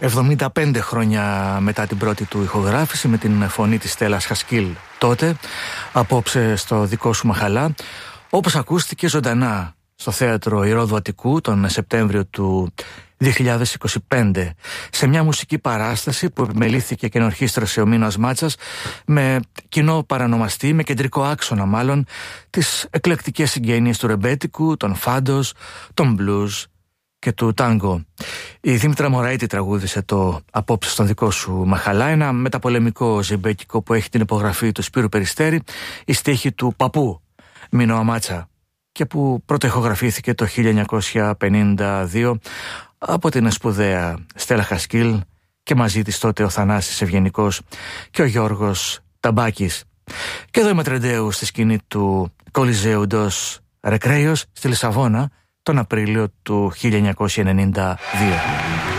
75 χρόνια μετά την πρώτη του ηχογράφηση, με την φωνή της Στέλλας Χασκίλ τότε, απόψε στο δικό σου Μαχαλά, όπως ακούστηκε ζωντανά στο θέατρο Ηρόδου Αττικού τον Σεπτέμβριο του 2025, σε μια μουσική παράσταση που επιμελήθηκε και ενορχήστρωσε ο Μίνος Μάτσας, με κοινό παρανομαστή, με κεντρικό άξονα μάλλον, τις εκλεκτικές συγγένειες του ρεμπέτικου, των φάντος, των μπλουζ και του τάγκο. Η Δήμητρα Μωραήτη τραγούδισε το απόψε στον δικό σου Μαχαλά, ένα μεταπολεμικό ζεμπέκικο που έχει την υπογραφή του Σπύρου Περιστέρη, η στίχη του παππού Μίνο Μάτσα, και που πρωτοηχογραφήθηκε το 1952 από την σπουδαία Στέλλα Χασκίλ και μαζί της τότε ο Θανάσης Ευγενικός και ο Γιώργος Ταμπάκης. Και εδώ είμαι Τρεντέου στη σκηνή του Κολιζέου ντος Ρεκρέιος στη Λισαβόνα τον Απρίλιο του 1992.